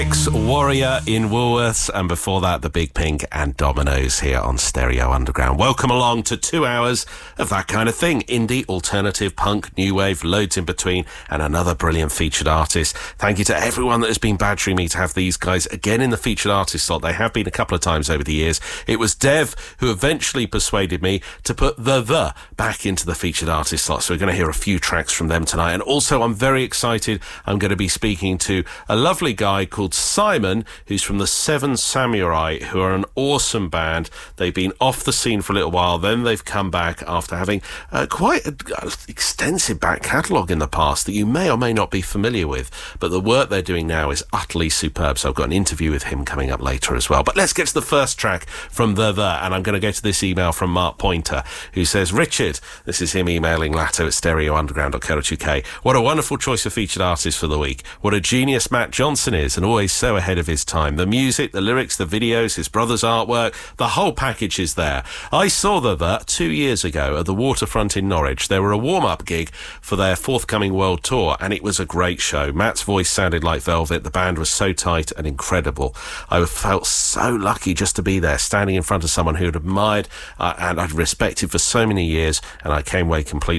Warrior in Woolworths, and before that, the Big Pink and Dominoes here on Stereo Underground. Welcome along to 2 hours of that kind of thing. Indie, alternative, punk, new wave, loads in between, and another brilliant featured artist. Thank you to everyone that has been badgering me to have these guys again in the featured artist slot. They have been a couple of times over the years. It was Dev who eventually persuaded me to put the back into the featured artist slot. So we're going to hear a few tracks from them tonight. And also, I'm very excited. I'm going to be speaking to a lovely guy called Simon, who's from the Seven Samurai, who are an awesome band. They've been off the scene for a little while, then they've come back after having quite an extensive back catalogue in the past that you may or may not be familiar with, but the work they're doing now is utterly superb. So I've got an interview with him coming up later as well. But let's get to the first track from the and I'm going to go to this email from Mark Pointer, who says, Richard, this is him emailing Latto at stereounderground.co.uk. What a wonderful choice of featured artist for the week. What a genius Matt Johnson is, and always so ahead of his time. The music, the lyrics, the videos, his brother's artwork, the whole package is there. I saw the 2 years ago at the Waterfront in Norwich. They were a warm-up gig for their forthcoming world tour, and it was a great show. Matt's voice sounded like velvet. The band was so tight and incredible. I felt so lucky just to be there, standing in front of someone who'd admired and I'd respected for so many years, and I came away completely